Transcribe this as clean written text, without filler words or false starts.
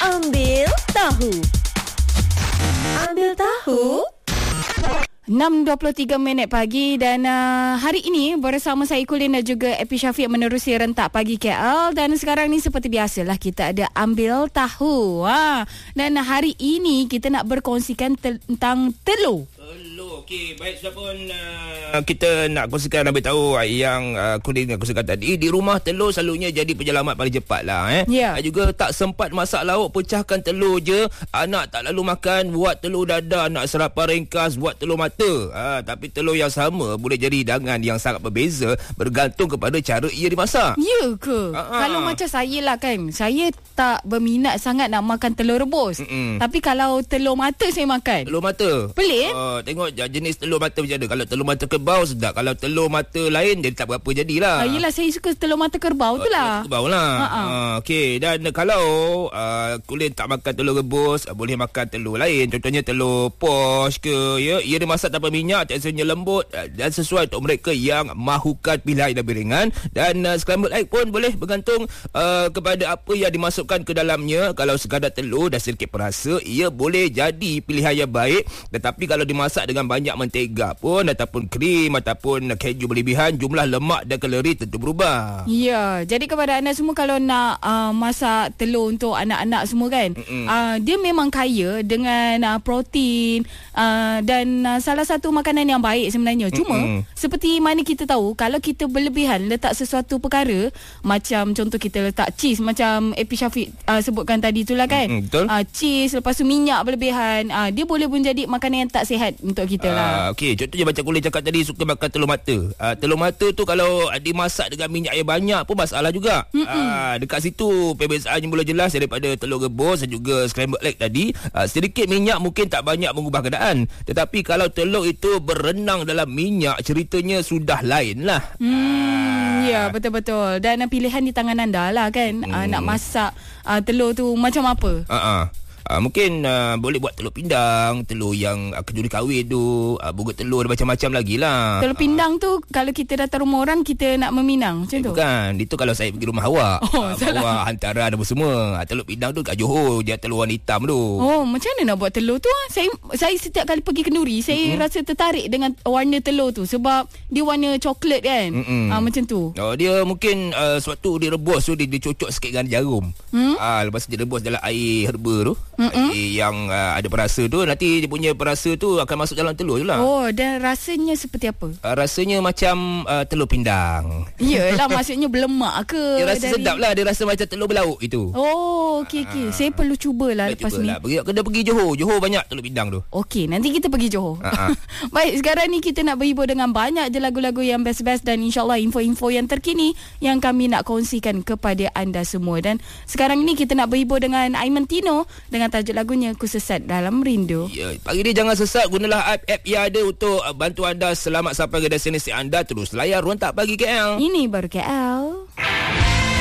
Ambil tahu. Ambil tahu. 6.23 pagi dan hari ini bersama saya Kulin dan juga Epi Syafiq menerusi rentak pagi KL. Dan sekarang ni seperti biasalah kita ada ambil tahu. Dan hari ini kita nak berkongsikan tentang telur. Okey, baik, sudah pun kita nak kongsikan ambil tahu yang Kulin kongsikan tadi. Di rumah telur selalunya jadi penyelamat paling cepat lah. Ya. Juga tak sempat masak lauk, pecahkan telur je. Anak tak lalu makan, buat telur dadar. Nak sarapan ringkas, buat telur mata. Tapi telur yang sama boleh jadi hidangan yang sangat berbeza bergantung kepada cara ia dimasak. Ya ke? Kalau macam saya lah kan, saya tak berminat sangat nak makan telur rebus. Tapi kalau telur mata saya makan. Telur mata? Pelik? Tengok jenis telur mata macam mana. Kalau telur mata kerbau sedap. Kalau telur mata lain jadi tak berapa jadilah. Yelah, saya suka telur mata kerbau tu lah. Kerbau lah. Okey, dan kalau Kulin tak makan telur rebus, boleh makan telur lain. Contohnya telur posh ke, ya. Ia dimasak tanpa minyak, teksturnya lembut dan sesuai untuk mereka yang mahukan pilihan yang lebih ringan. Dan scrambled egg pun boleh bergantung kepada apa yang dimasukkan ke dalamnya. Kalau sekadar telur dan sedikit perasa, ia boleh jadi pilihan yang baik. Tetapi kalau dimasak dengan banyak mentega pun ataupun krim ataupun keju berlebihan, jumlah lemak dan kalori tentu berubah. Ya, jadi kepada anda semua kalau nak masak telur untuk anak-anak semua kan, dia memang kaya dengan protein dan salah satu makanan yang baik sebenarnya. Cuma seperti mana kita tahu, kalau kita berlebihan letak sesuatu perkara, macam contoh kita letak cheese macam Epi Syafiq sebutkan tadi itulah kan. Betul. Cheese, lepas tu minyak berlebihan, dia boleh menjadi makanan yang tak sihat untuk kita lah. Okey, contohnya macam Kulin cakap tadi, suka makan telur mata. Telur mata tu kalau dimasak dengan minyak yang banyak pun masalah juga. Dekat situ perbezaannya mula jelas daripada telur rebus dan juga scrambled egg tadi. Sedikit minyak mungkin tak banyak mengubah keadaan. Tetapi kalau telur itu berenang dalam minyak, ceritanya sudah lain lah. Ya, betul-betul. Dan pilihan di tangan anda lah kan. Nak masak telur tu macam apa. Mungkin boleh buat telur pindang, telur yang keduri kahwin tu, bunga telur dan macam-macam lagi lah. Telur pindang tu kalau kita datang rumah orang, kita nak meminang macam tu? Bukan, itu kalau saya pergi rumah awak. Bawa hantaran apa semua. Telur pindang tu kat Johor, dia telur warna hitam tu. Macam mana nak buat telur tu? Saya setiap kali pergi kenduri, saya rasa tertarik dengan warna telur tu sebab dia warna coklat kan. Macam tu. Dia mungkin sewaktu dia rebus tu, dia cocok sikit dengan jarum. Lepas dia rebus dalam air herba tu, yang ada perasa tu, nanti dia punya perasa tu akan masuk dalam telur je lah. Dan rasanya seperti apa? Rasanya macam telur pindang. Yelah, maksudnya berlemak ke? Dia rasa sedap lah. Dia rasa macam telur belauk itu. Okey. Saya perlu cubalah lepas ni. Kena pergi Johor. Johor banyak telur pindang tu. Okey, nanti kita pergi Johor. Baik, sekarang ni kita nak berhibur dengan banyak je lagu-lagu yang best-best dan insyaAllah info-info yang terkini yang kami nak kongsikan kepada anda semua. Dan sekarang ni kita nak berhibur dengan Aiman Tino dengan tajuk lagunya Ku Sesat Dalam Rindu. Ya, pagi ni jangan sesat, gunalah app yang ada untuk bantu anda selamat sampai ke destinasi anda. Terus layar Rentak Pagi KL. Ini baru KL.